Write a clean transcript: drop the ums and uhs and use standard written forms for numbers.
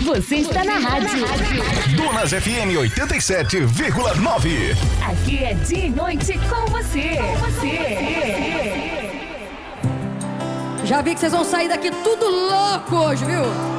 Você está na rádio. Donas FM 87,9. Aqui é dia e noite com você. Já vi que vocês vão sair daqui tudo louco hoje, viu?